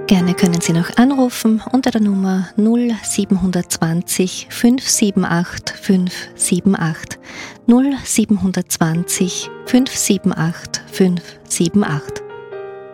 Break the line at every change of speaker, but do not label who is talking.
Gerne können Sie noch anrufen unter der Nummer 0720 578 578 0720 578 578.